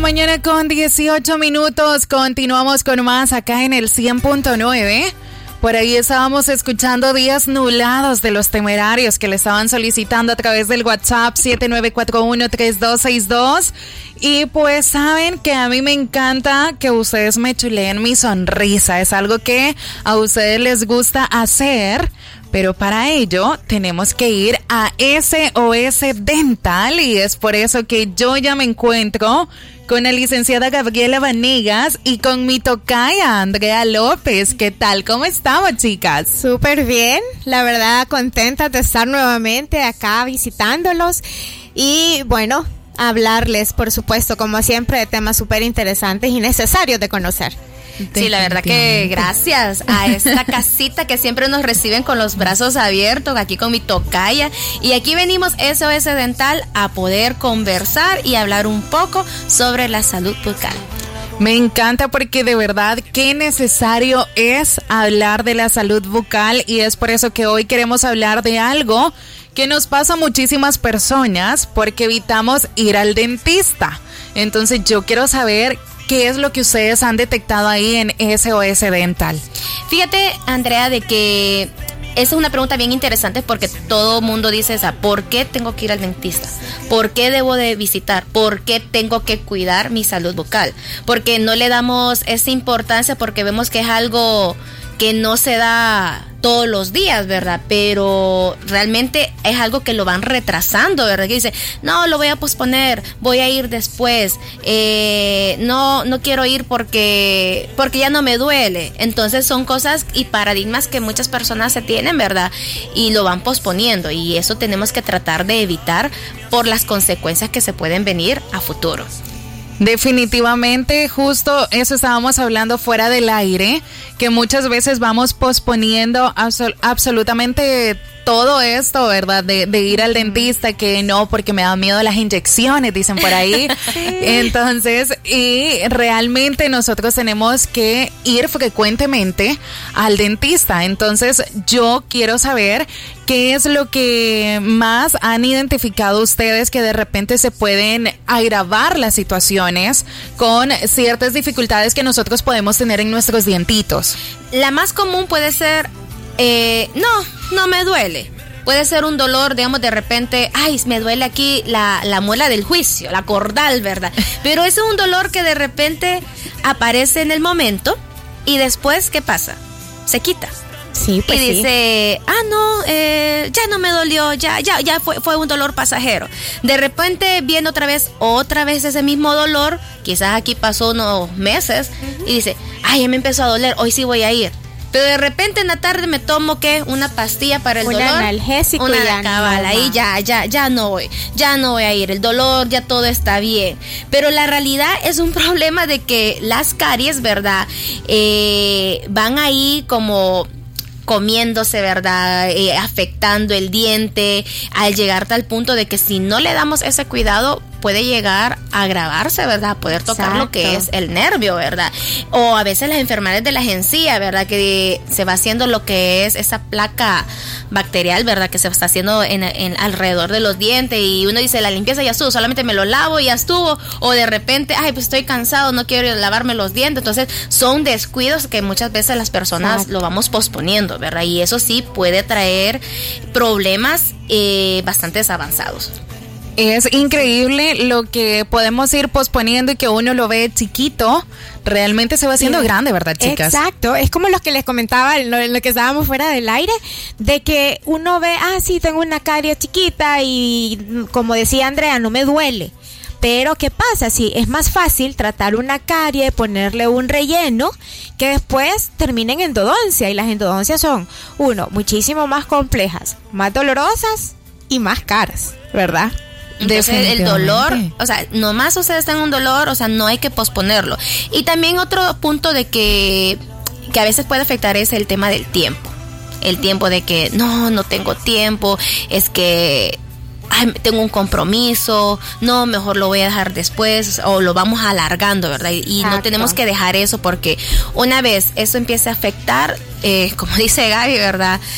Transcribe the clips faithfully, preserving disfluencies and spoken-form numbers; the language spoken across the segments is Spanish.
mañana con dieciocho minutos. Continuamos con más acá en el cien punto nueve. Por ahí estábamos escuchando Días Nublados de Los Temerarios, que le estaban solicitando a través del WhatsApp siete nueve cuatro uno tres dos seis dos. Y pues saben que a mí me encanta que ustedes me chuleen mi sonrisa. Es algo que a ustedes les gusta hacer. Pero para ello tenemos que ir a S O S Dental, y es por eso que yo ya me encuentro con la licenciada Gabriela Vanegas y con mi tocaya Andrea López. ¿Qué tal? ¿Cómo estamos, chicas? Súper bien, la verdad contenta de estar nuevamente acá visitándolos y bueno, hablarles por supuesto como siempre de temas súper interesantes y necesarios de conocer. Sí, la verdad que gracias a esta casita que siempre nos reciben con los brazos abiertos, aquí con mi tocaya. Y aquí venimos S O S Dental a poder conversar y hablar un poco sobre la salud bucal. Me encanta porque de verdad qué necesario es hablar de la salud bucal, y es por eso que hoy queremos hablar de algo que nos pasa a muchísimas personas porque evitamos ir al dentista. Entonces yo quiero saber ¿qué es lo que ustedes han detectado ahí en S O S Dental? Fíjate, Andrea, de que esa es una pregunta bien interesante porque todo mundo dice esa, ¿por qué tengo que ir al dentista? ¿Por qué debo de visitar? ¿Por qué tengo que cuidar mi salud bucal? Porque no le damos esa importancia porque vemos que es algo que no se da todos los días, ¿verdad? Pero realmente es algo que lo van retrasando, ¿verdad? Que dice, no, lo voy a posponer, voy a ir después, eh, no, no quiero ir porque, porque ya no me duele. Entonces son cosas y paradigmas que muchas personas se tienen, ¿verdad? Y lo van posponiendo, y eso tenemos que tratar de evitar por las consecuencias que se pueden venir a futuro. Definitivamente, justo eso estábamos hablando fuera del aire, que muchas veces vamos posponiendo absol- absolutamente todo esto, ¿verdad? De, de ir al dentista, que no, porque me da miedo las inyecciones, dicen por ahí. Sí. Entonces, y realmente nosotros tenemos que ir frecuentemente al dentista. Entonces, yo quiero saber qué es lo que más han identificado ustedes que de repente se pueden agravar las situaciones con ciertas dificultades que nosotros podemos tener en nuestros dientitos. La más común puede ser Eh, no, no me duele. Puede ser un dolor, digamos, de repente, ay, me duele aquí la, la muela del juicio, la cordal, ¿verdad? Pero ese es un dolor que de repente aparece en el momento y después, ¿qué pasa? Se quita. Sí, pues y dice, sí. ah, no, eh, ya no me dolió, ya, ya, ya fue, fue un dolor pasajero. De repente viene otra vez, otra vez ese mismo dolor, quizás aquí pasó unos meses, uh-huh. y dice, ay, ya me empezó a doler, hoy sí voy a ir. Pero de repente en la tarde me tomo, ¿qué? Una pastilla para el un dolor. Analgésico una ya cabal, no ahí ya, ya, ya no voy, ya no voy a ir. El dolor, ya todo está bien. Pero la realidad es un problema de que las caries, ¿verdad? Eh, van ahí como comiéndose, ¿verdad? Eh, afectando el diente, al llegar tal punto de que si no le damos ese cuidado, puede llegar a agravarse, ¿verdad? Poder tocar Exacto. lo que es el nervio, ¿verdad? O a veces las enfermedades de la encía, ¿verdad? Que se va haciendo lo que es esa placa bacterial, ¿verdad? Que se está haciendo en, en alrededor de los dientes, y uno dice, la limpieza ya estuvo, solamente me lo lavo y ya estuvo. O de repente, ay, pues estoy cansado, no quiero lavarme los dientes. Entonces son descuidos que muchas veces las personas Exacto. lo vamos posponiendo, ¿verdad? Y eso sí puede traer problemas eh, bastante avanzados. Es increíble lo que podemos ir posponiendo y que uno lo ve chiquito, realmente se va haciendo sí. grande, ¿verdad, chicas? Exacto, es como lo que les comentaba, lo, lo que estábamos fuera del aire, de que uno ve, ah, sí, tengo una carie chiquita y como decía Andrea, no me duele. Pero ¿qué pasa? Sí, es más fácil tratar una carie, ponerle un relleno, que después termina en endodoncia, y las endodoncias son, uno, muchísimo más complejas, más dolorosas y más caras, ¿verdad? Entonces el dolor, o sea, nomás ustedes tengan un dolor, o sea, no hay que posponerlo. Y también otro punto de que, que a veces puede afectar es el tema del tiempo. El tiempo de que, no, no tengo tiempo, es que ay, tengo un compromiso, no, mejor lo voy a dejar después, o lo vamos alargando, ¿verdad? Y Exacto. no tenemos que dejar eso, porque una vez eso empiece a afectar, eh, como dice Gaby, ¿verdad?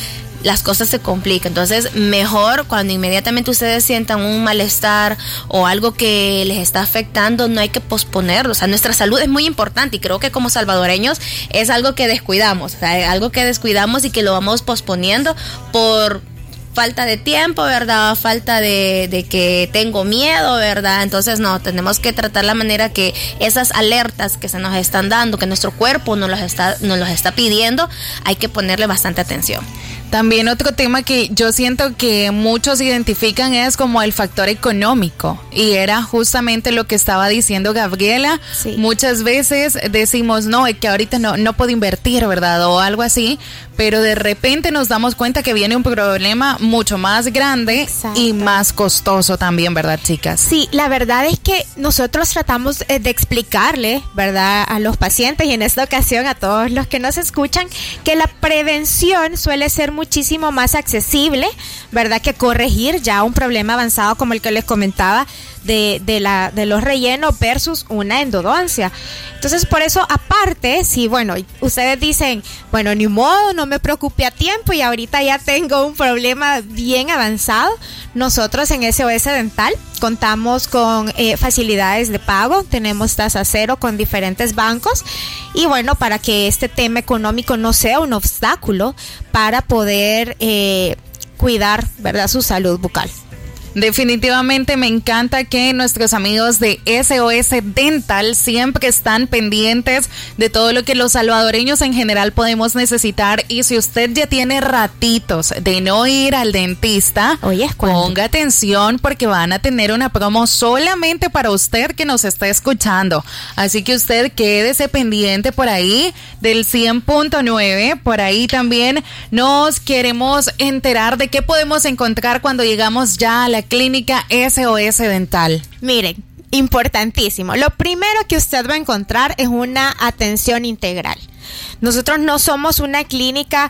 las cosas se complican. Entonces, mejor cuando inmediatamente ustedes sientan un malestar o algo que les está afectando, no hay que posponerlo. O sea, nuestra salud es muy importante y creo que como salvadoreños es algo que descuidamos, o sea, algo que descuidamos y que lo vamos posponiendo por falta de tiempo, ¿verdad? Falta de, de que tengo miedo, ¿verdad? Entonces, no, tenemos que tratar la manera que esas alertas que se nos están dando, que nuestro cuerpo nos los está, nos los está pidiendo, hay que ponerle bastante atención. También otro tema que yo siento que muchos identifican es como el factor económico, y era justamente lo que estaba diciendo Gabriela. Sí. Muchas veces decimos, no, es que ahorita no, no puedo invertir, ¿verdad? O algo así, pero de repente nos damos cuenta que viene un problema mucho más grande. Exacto. Y más costoso también, ¿verdad, chicas? Sí, la verdad es que nosotros tratamos de explicarle, ¿verdad?, a los pacientes y en esta ocasión a todos los que nos escuchan, que la prevención suele ser muchísimo más accesible, ¿verdad?, que corregir ya un problema avanzado como el que les comentaba de, de, la, de los rellenos versus una endodoncia. Entonces, por eso, aparte, si, bueno, ustedes dicen, bueno, ni modo, no me preocupe a tiempo y ahorita ya tengo un problema bien avanzado, nosotros en S O S Dental contamos con eh, facilidades de pago, tenemos tasa cero con diferentes bancos y bueno, para que este tema económico no sea un obstáculo para poder eh, cuidar, ¿verdad?, su salud bucal. Definitivamente me encanta que nuestros amigos de S O S Dental siempre están pendientes de todo lo que los salvadoreños en general podemos necesitar. Y si usted ya tiene ratitos de no ir al dentista, Oye, ponga atención porque van a tener una promo solamente para usted que nos está escuchando. Así que usted quédese pendiente por ahí del cien punto nueve. Por ahí también nos queremos enterar de qué podemos encontrar cuando llegamos ya a la clínica S O S Dental. Miren, importantísimo. Lo primero que usted va a encontrar es una atención integral. Nosotros no somos una clínica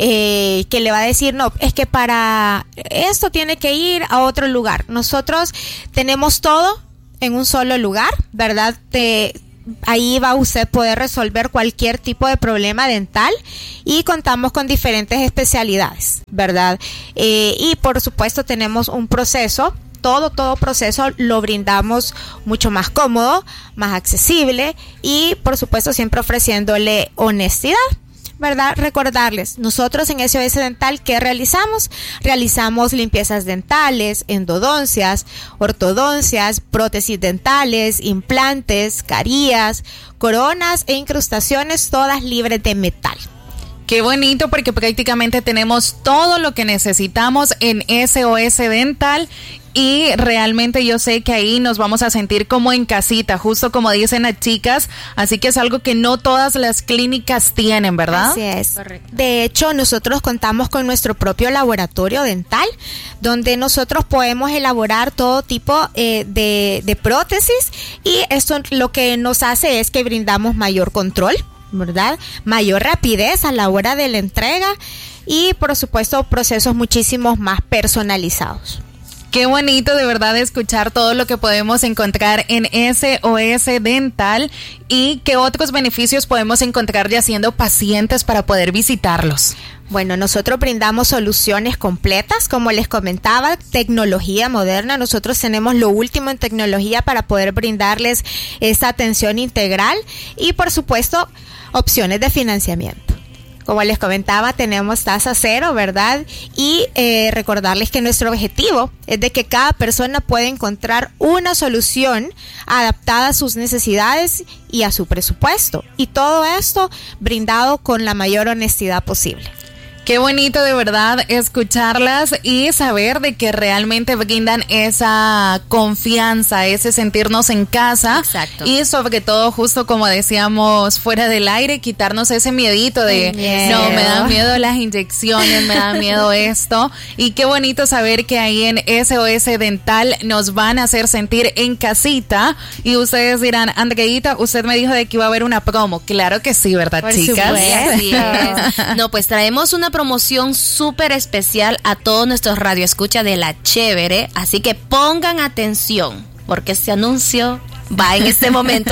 eh, que le va a decir, no, es que para esto tiene que ir a otro lugar. Nosotros tenemos todo en un solo lugar, ¿verdad? Te, Ahí va usted a poder resolver cualquier tipo de problema dental y contamos con diferentes especialidades, ¿verdad? Eh, y por supuesto tenemos un proceso, todo, todo proceso lo brindamos mucho más cómodo, más accesible y por supuesto siempre ofreciéndole honestidad, ¿verdad? Recordarles, nosotros en S O S Dental, ¿qué realizamos? Realizamos limpiezas dentales, endodoncias, ortodoncias, prótesis dentales, implantes, carías, coronas e incrustaciones, todas libres de metal. Qué bonito, porque prácticamente tenemos todo lo que necesitamos en S O S Dental. Y realmente yo sé que ahí nos vamos a sentir como en casita, justo como dicen las chicas. Así que es algo que no todas las clínicas tienen, ¿verdad? Así es. Correcto. De hecho, nosotros contamos con nuestro propio laboratorio dental, donde nosotros podemos elaborar todo tipo eh, de, de prótesis. Y esto lo que nos hace es que brindamos mayor control, ¿verdad? Mayor rapidez a la hora de la entrega y, por supuesto, procesos muchísimo más personalizados. Qué bonito de verdad escuchar todo lo que podemos encontrar en S O S Dental y qué otros beneficios podemos encontrar ya siendo pacientes para poder visitarlos. Bueno, nosotros brindamos soluciones completas, como les comentaba, tecnología moderna. Nosotros tenemos lo último en tecnología para poder brindarles esta atención integral y, por supuesto, opciones de financiamiento. Como les comentaba, tenemos tasa cero, ¿verdad? Y eh, recordarles que nuestro objetivo es de que cada persona pueda encontrar una solución adaptada a sus necesidades y a su presupuesto. Y todo esto brindado con la mayor honestidad posible. Qué bonito de verdad escucharlas y saber de que realmente brindan esa confianza, ese sentirnos en casa. Exacto. Y sobre todo, justo como decíamos fuera del aire, quitarnos ese miedito de miedo. No, me dan miedo las inyecciones, me da miedo esto. Y qué bonito saber que ahí en S O S Dental nos van a hacer sentir en casita. Y ustedes dirán, Andreita, usted me dijo de que iba a haber una promo. Claro que sí, ¿verdad, por chicas? Así es. No, pues traemos una promoción súper especial a todos nuestros radioescuchas de La Chévere, así que pongan atención porque este anuncio va en este momento.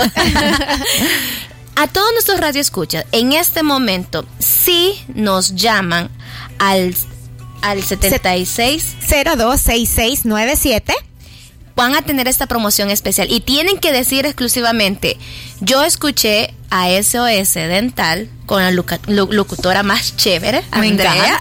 A todos nuestros radioescuchas, en este momento, si nos llaman al al setenta y seis cero dos seis seis nueve siete. Van a tener esta promoción especial y tienen que decir exclusivamente: yo escuché a S O S Dental con la luca, lu, locutora más chévere, Me Andrea.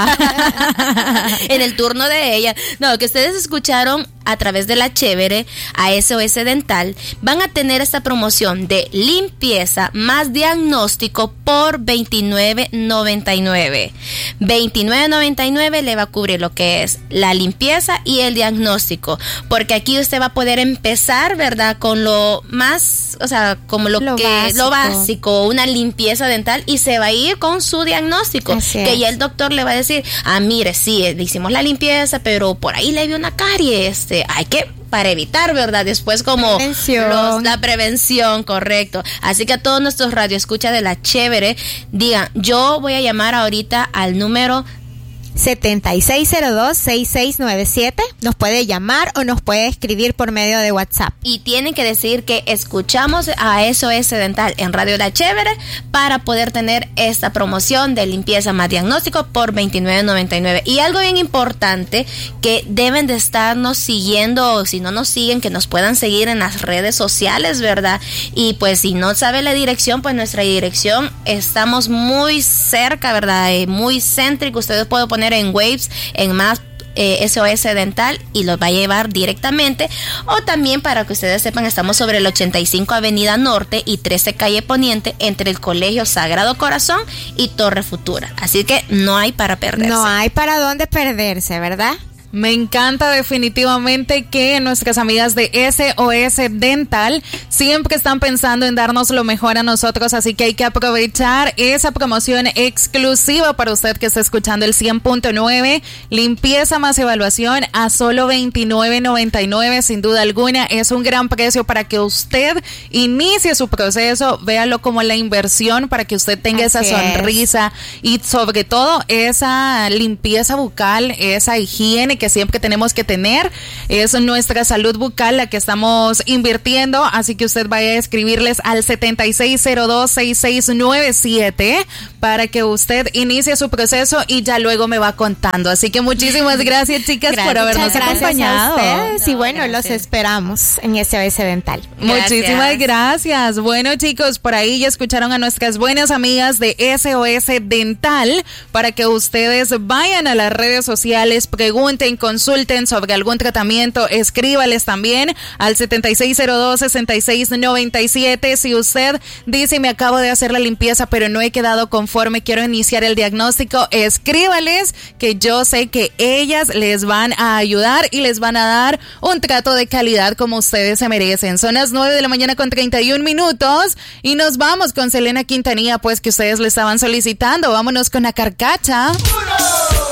encanta. En el turno de ella. No, que ustedes escucharon a través de la chévere a S O S Dental. Van a tener esta promoción de limpieza más diagnóstico por veintinueve noventa y nueve. veintinueve noventa y nueve le va a cubrir lo que es la limpieza y el diagnóstico, porque aquí usted va a poder empezar, ¿verdad? Con lo más, o sea, como lo, Lo que básico. lo básico, una limpieza dental, y se va a ir con su diagnóstico. Así que es. ya el doctor le va a decir: ah, mire, sí, le hicimos la limpieza, pero por ahí le vio una carie, este, hay que, para evitar, ¿verdad? Después como Prevención. los- la prevención, correcto. Así que a todos nuestros radioescuchas de la chévere, digan: yo voy a llamar ahorita al número setenta y seis cero dos seis seis nueve siete. Nos puede llamar o nos puede escribir por medio de WhatsApp. y tienen que decir que escuchamos a S O S Dental en Radio La Chévere para poder tener esta promoción de limpieza más diagnóstico por veintinueve noventa y nueve. Y algo bien importante, que deben de estarnos siguiendo, o si no nos siguen, que nos puedan seguir en las redes sociales, ¿verdad? Y pues si no sabe la dirección, pues nuestra dirección, estamos muy cerca, ¿verdad? Eh, muy céntrico. Ustedes pueden poner en Waves, en más Eh, S O S Dental, y los va a llevar directamente. O también, para que ustedes sepan, estamos sobre el ochenta y cinco Avenida Norte y trece Calle Poniente, entre el Colegio Sagrado Corazón y Torre Futura. Así que no hay para perderse. No hay para dónde perderse, ¿verdad? Me encanta definitivamente que nuestras amigas de S O S Dental siempre están pensando en darnos lo mejor a nosotros, así que hay que aprovechar esa promoción exclusiva para usted que está escuchando el cien punto nueve, limpieza más evaluación a solo veintinueve noventa y nueve. Sin duda alguna es un gran precio para que usted inicie su proceso, véalo como la inversión para que usted tenga Así esa es. sonrisa y sobre todo esa limpieza bucal, esa higiene que siempre tenemos que tener. Es nuestra salud bucal la que estamos invirtiendo, así que usted vaya a escribirles al setenta y seis cero dos seis seis nueve siete para que usted inicie su proceso y ya luego me va contando. Así que muchísimas gracias, chicas, Gracias. por habernos Muchas gracias acompañado. a ustedes y No, bueno, gracias. los esperamos en S O S Dental. Gracias. Muchísimas gracias. Bueno, chicos, por ahí ya escucharon a nuestras buenas amigas de S O S Dental para que ustedes vayan a las redes sociales, pregunten, consulten sobre algún tratamiento, escríbales también al setenta y seis cero dos sesenta y seis noventa y siete. Si usted dice: me acabo de hacer la limpieza pero no he quedado conforme, quiero iniciar el diagnóstico, escríbales, que yo sé que ellas les van a ayudar y les van a dar un trato de calidad como ustedes se merecen. Son las nueve de la mañana con treinta y un minutos y nos vamos con Selena Quintanilla, pues que ustedes le estaban solicitando. Vámonos con la carcacha.